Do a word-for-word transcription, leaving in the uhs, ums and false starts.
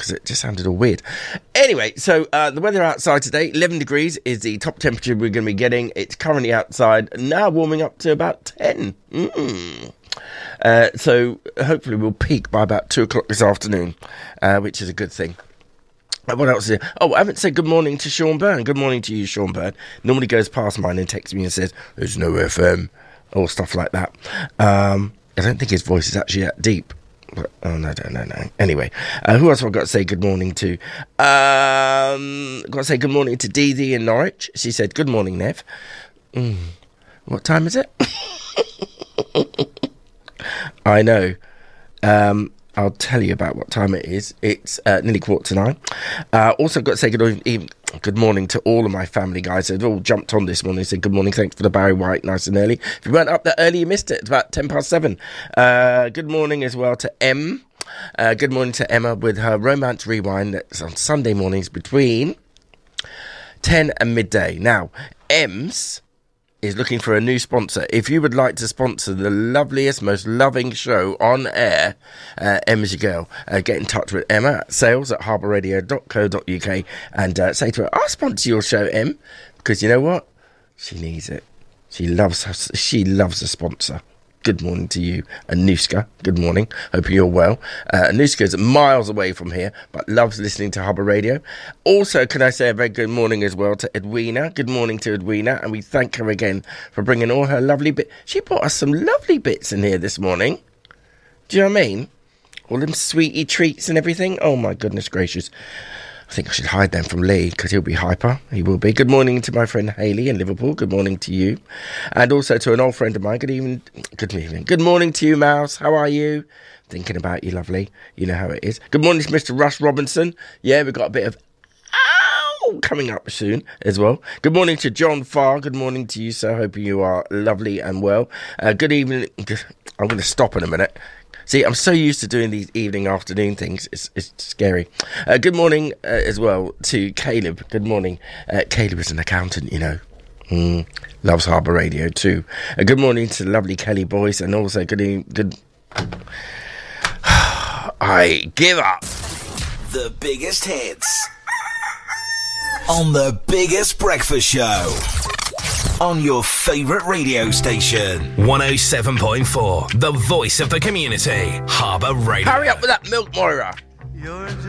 because it just sounded all weird. Anyway, so uh, the weather outside today, eleven degrees is the top temperature we're going to be getting. It's currently outside, now warming up to about ten. Mm. Uh, so hopefully we'll peak by about two o'clock this afternoon, uh, which is a good thing. What else is there? Oh, I haven't said good morning to Sean Byrne. Good morning to you, Sean Byrne. Normally goes past mine and texts me and says, there's no F M, or stuff like that. Um, I don't think his voice is actually that deep. But, oh, no, no, no, no. Anyway, uh, who else have I got to say good morning to? Um, got to say good morning to Dee Dee in Norwich. She said, good morning, Nev. Mm, what time is it? I know. Um... I'll tell you about what time it is. It's uh, nearly quarter to nine. Uh, also got to say good, evening, good morning to all of my family guys. They've all jumped on this morning. They said good morning. Thanks for the Barry White, nice and early. If you weren't up that early, you missed it. It's about ten past seven. Uh, good morning as well to Em. Uh, good morning to Emma with her Romance Rewind. That's on Sunday mornings between ten and midday. Now, Em's is looking for a new sponsor. If you would like to sponsor the loveliest, most loving show on air, uh, Emma's your girl. Uh, get in touch with Emma at sales at harbour radio dot co dot uk and uh, say to her, I'll sponsor your show, Em, because you know what? She needs it. She loves her, she loves a sponsor. Good morning to you, Anuska. Good morning. Hope you're well. Uh, Anuska's miles away from here, but loves listening to Harbour Radio. Also, can I say a very good morning as well to Edwina. Good morning to Edwina, and we thank her again for bringing all her lovely bits. She brought us some lovely bits in here this morning. Do you know what I mean? All them sweetie treats and everything. Oh, my goodness gracious. I think I should hide them from Lee, because he'll be hyper. He will be. Good morning to my friend Hayley in Liverpool. Good morning to you. And also to an old friend of mine. Good evening. Good evening. Good morning to you, Mouse. How are you? Thinking about you, lovely. You know how it is. Good morning to Mister Russ Robinson. Yeah, we've got a bit of ow coming up soon as well. Good morning to John Farr. Good morning to you, sir. Hope you are lovely and well. Uh, good evening. I'm going to stop in a minute. See, I'm so used to doing these evening, afternoon things. It's, it's scary. Uh, good morning uh, as well to Caleb. Good morning. Uh, Caleb is an accountant, you know. Mm, loves Harbour Radio too. Uh, good morning to the lovely Kelly Boyce, and also good evening, good. I give up. The biggest hits on the biggest breakfast show. On your favourite radio station. one oh seven point four, the voice of the community. Harbour Radio. Hurry up with that milk, Moira. You're